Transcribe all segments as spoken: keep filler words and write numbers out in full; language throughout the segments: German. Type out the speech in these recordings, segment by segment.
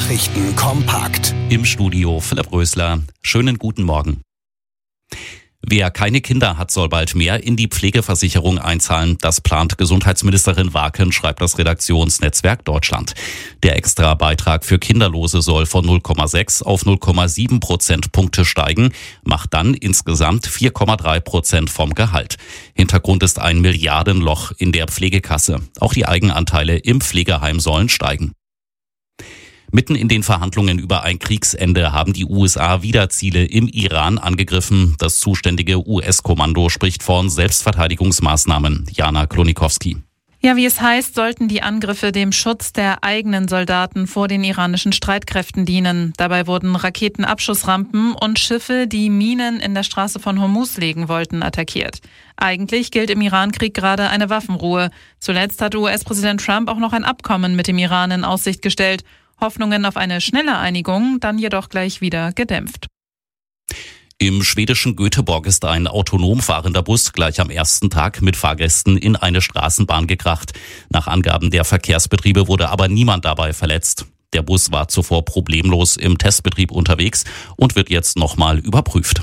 Nachrichten kompakt. Im Studio Philipp Rösler. Schönen guten Morgen. Wer keine Kinder hat, soll bald mehr in die Pflegeversicherung einzahlen. Das plant Gesundheitsministerin Waken, schreibt das Redaktionsnetzwerk Deutschland. Der Extra-Beitrag für Kinderlose soll von null Komma sechs auf null Komma sieben Prozentpunkte steigen, macht dann insgesamt vier Komma drei Prozent vom Gehalt. Hintergrund ist ein Milliardenloch in der Pflegekasse. Auch die Eigenanteile im Pflegeheim sollen steigen. Mitten in den Verhandlungen über ein Kriegsende haben die U S A wieder Ziele im Iran angegriffen. Das zuständige U S-Kommando spricht von Selbstverteidigungsmaßnahmen. Jana Klonikowski. Ja, wie es heißt, sollten die Angriffe dem Schutz der eigenen Soldaten vor den iranischen Streitkräften dienen. Dabei wurden Raketenabschussrampen und Schiffe, die Minen in der Straße von Hormuz legen wollten, attackiert. Eigentlich gilt im Irankrieg gerade eine Waffenruhe. Zuletzt hat U S-Präsident Trump auch noch ein Abkommen mit dem Iran in Aussicht gestellt. Hoffnungen auf eine schnelle Einigung, dann jedoch gleich wieder gedämpft. Im schwedischen Göteborg ist ein autonom fahrender Bus gleich am ersten Tag mit Fahrgästen in eine Straßenbahn gekracht. Nach Angaben der Verkehrsbetriebe wurde aber niemand dabei verletzt. Der Bus war zuvor problemlos im Testbetrieb unterwegs und wird jetzt nochmal überprüft.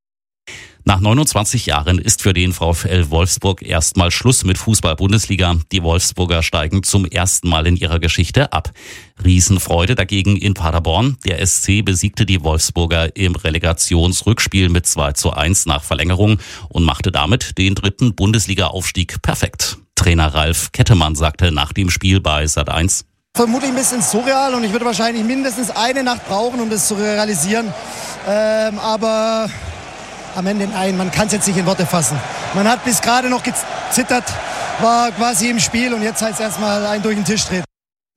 Nach neunundzwanzig Jahren ist für den VfL Wolfsburg erstmal Schluss mit Fußball-Bundesliga. Die Wolfsburger steigen zum ersten Mal in ihrer Geschichte ab. Riesenfreude dagegen in Paderborn. Der S C besiegte die Wolfsburger im Relegationsrückspiel mit zwei zu eins nach Verlängerung und machte damit den dritten Bundesliga-Aufstieg perfekt. Trainer Ralf Kettemann sagte nach dem Spiel bei Sat eins: Vermutlich ein bisschen surreal und ich würde wahrscheinlich mindestens eine Nacht brauchen, um das zu realisieren. Ähm, aber am Ende nein, man kann es jetzt nicht in Worte fassen. Man hat bis gerade noch gezittert, war quasi im Spiel und jetzt heißt es erstmal ein durch den Tisch treten.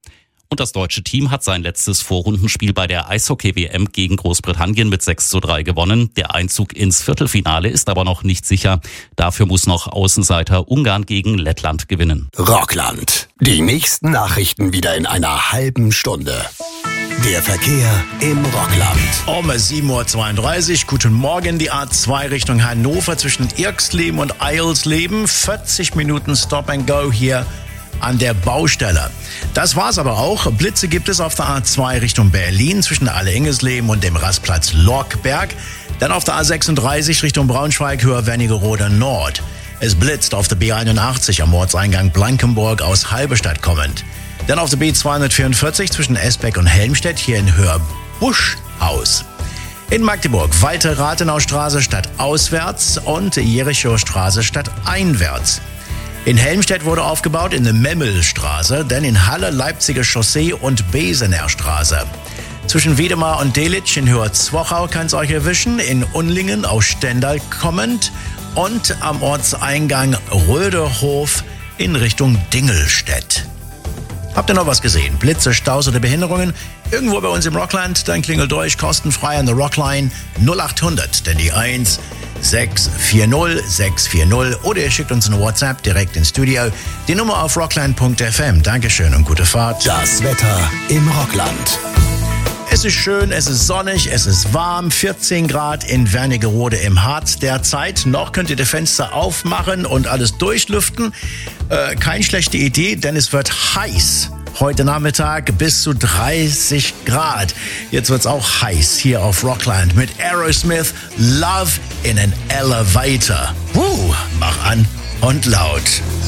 Und das deutsche Team hat sein letztes Vorrundenspiel bei der Eishockey-W M gegen Großbritannien mit sechs zu drei gewonnen. Der Einzug ins Viertelfinale ist aber noch nicht sicher. Dafür muss noch Außenseiter Ungarn gegen Lettland gewinnen. Rockland. Die nächsten Nachrichten wieder in einer halben Stunde. Der Verkehr im Rockland. Um sieben Uhr zweiunddreißig, guten Morgen, die A zwei Richtung Hannover zwischen Irxleben und Eilsleben. vierzig Minuten Stop and Go hier an der Baustelle. Das war's aber auch. Blitze gibt es auf der A zwei Richtung Berlin zwischen Alle-Ingesleben und dem Rastplatz Lorkberg. Dann auf der A sechsunddreißig Richtung Braunschweig, Höher Wernigerode Nord. Es blitzt auf der B einundachtzig am Ortseingang Blankenburg aus Halberstadt kommend. Dann auf der B zweihundertvierundvierzig zwischen Esbeck und Helmstedt hier in Höher Buschhaus. In Magdeburg Walter Rathenau Straße statt auswärts und Jerichower Straße statt einwärts. In Helmstedt wurde aufgebaut in der Memmelstraße, denn in Halle Leipziger Chaussee und Besener Straße. Zwischen Wiedemar und Delitzsch in Höher-Zwochau kann es euch erwischen, in Unlingen aus Stendal kommend und am Ortseingang Röderhof in Richtung Dingelstedt. Habt ihr noch was gesehen? Blitze, Staus oder Behinderungen? Irgendwo bei uns im Rockland? Dann klingelt durch kostenfrei an der Rockline null acht hundert, denn die eins sechs vier null sechs vier null oder ihr schickt uns eine WhatsApp direkt ins Studio. Die Nummer auf rockland punkt f m. Dankeschön und gute Fahrt. Das Wetter im Rockland. Es ist schön, es ist sonnig, es ist warm, vierzehn Grad in Wernigerode im Harz derzeit. Noch könnt ihr die Fenster aufmachen und alles durchlüften. Äh, keine schlechte Idee, denn es wird heiß. Heute Nachmittag bis zu dreißig Grad. Jetzt wird's auch heiß hier auf Rockland mit Aerosmith, Love in an Elevator. Uh, mach an und laut.